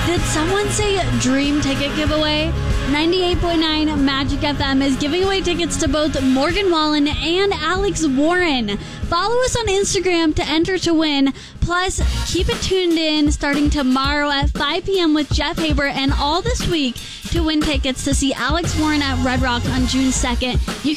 Did someone say dream ticket giveaway? 98.9 Magic FM is giving away tickets to both Morgan Wallen and Alex Warren. Follow us on Instagram to enter to win. Plus, keep it tuned in starting tomorrow at 5 p.m. with Jeff Haber and all this week to win tickets to see Alex Warren at Red Rocks on June 2nd. You can